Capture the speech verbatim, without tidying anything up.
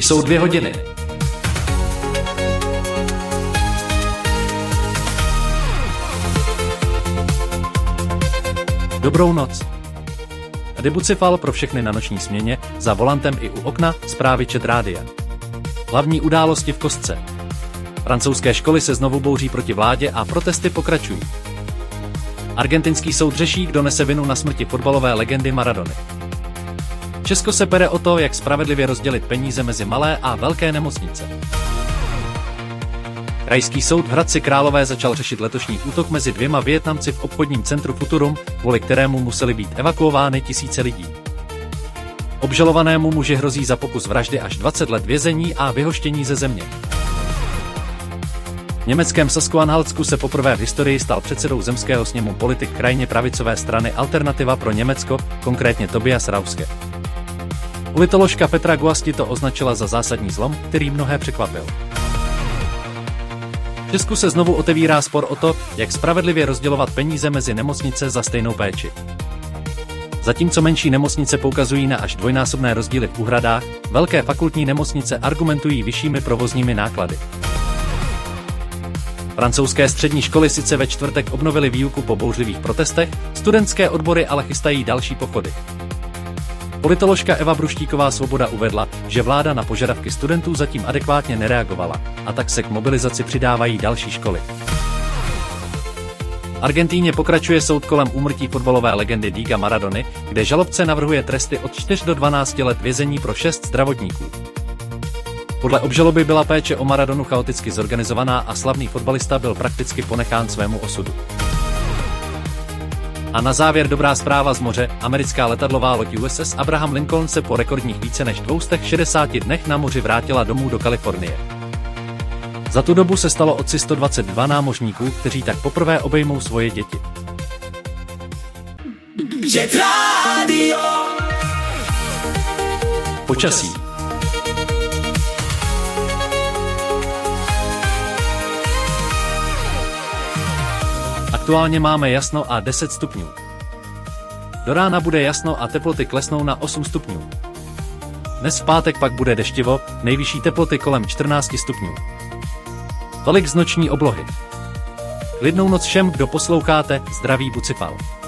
Jsou dvě hodiny. Dobrou noc. Tady Bucifal pro všechny na noční směně, za volantem i u okna, zprávy Čet rádia. Hlavní události v kostce. Francouzské školy se znovu bouří proti vládě a protesty pokračují. Argentinský soud řeší, kdo nese vinu na smrti fotbalové legendy Maradony. Česko se pere o to, jak spravedlivě rozdělit peníze mezi malé a velké nemocnice. Krajský soud v Hradci Králové začal řešit letošní útok mezi dvěma Vietnamci v obchodním centru Futurum, kvůli kterému museli být evakuovány tisíce lidí. Obžalovanému muži hrozí za pokus vraždy až dvacet let vězení a vyhoštění ze země. V německém Sasku-Anhaltsku se poprvé v historii stal předsedou zemského sněmu politik krajně pravicové strany Alternativa pro Německo, konkrétně Tobias Rauske. Politoložka Petra Guasti to označila za zásadní zlom, který mnohé překvapil. V Česku se znovu otevírá spor o to, jak spravedlivě rozdělovat peníze mezi nemocnice za stejnou péči. Zatímco menší nemocnice poukazují na až dvojnásobné rozdíly v úhradách, velké fakultní nemocnice argumentují vyššími provozními náklady. Francouzské střední školy sice ve čtvrtek obnovily výuku po bouřlivých protestech, studentské odbory ale chystají další pochody. Politoložka Eva Bruštíková Svoboda uvedla, že vláda na požadavky studentů zatím adekvátně nereagovala, a tak se k mobilizaci přidávají další školy. V Argentíně pokračuje soud kolem úmrtí fotbalové legendy Diega Maradony, kde žalobce navrhuje tresty od čtyř do dvanácti let vězení pro šest zdravotníků. Podle obžaloby byla péče o Maradonu chaoticky zorganizovaná a slavný fotbalista byl prakticky ponechán svému osudu. A na závěr dobrá zpráva z moře. Americká letadlová loď U S S Abraham Lincoln se po rekordních více než dvou stech šedesáti dnech na moři vrátila domů do Kalifornie. Za tu dobu se stalo otci sto dvacet dva námořníků, kteří tak poprvé obejmou svoje děti. Počasí. Aktuálně máme jasno a deset stupňů. Do rána bude jasno a teploty klesnou na osm stupňů. Dnes v pátek pak bude deštivo, nejvyšší teploty kolem čtrnácti stupňů. Tolik z noční oblohy. Klidnou noc všem, kdo posloucháte, zdraví Bucifal.